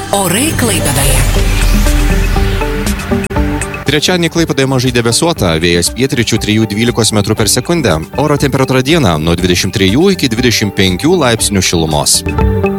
Orai Klaipėdoje. Trečiadienį Klaipėdoje mažai debesuota, vėjas pietryčių 3–12 metrų per sekundę. Oro temperatūra dieną nuo 23 iki 25 laipsnių šilumos.